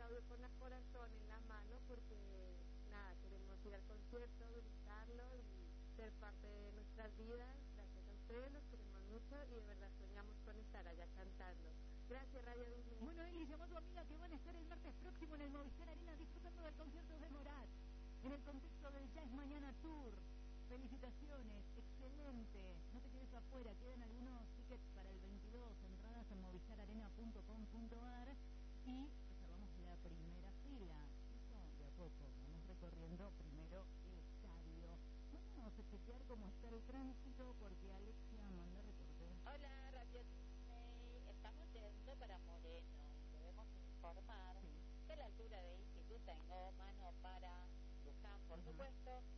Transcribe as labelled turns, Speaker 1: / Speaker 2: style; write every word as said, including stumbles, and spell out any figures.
Speaker 1: Claudio con el corazón en la mano porque, nada, queremos ir al concierto, visitarlo y ser parte de nuestras vidas. Gracias a ustedes, los queremos mucho y de verdad soñamos con estar allá cantando. Gracias, Radio Disney.
Speaker 2: Bueno, Eli, llamó a tu amiga que van a estar el martes próximo en el Movistar Arena disfrutando del concierto de Morat en el contexto del Jazz Mañana Tour. Felicitaciones, excelente. No te quedes afuera, quedan algunos tickets para el veintidós, entradas en movistar arena punto com punto a r y reservamos la primera fila. Eso de a poco, vamos recorriendo primero el estadio. Bueno, vamos a chequear cómo está el tránsito porque Alexia manda reporte.
Speaker 3: Hola, Radio Disney. Estamos yendo para Moreno. Debemos informar sí. que a la altura de Instituto tengo mano para Luján, por uh-huh. supuesto.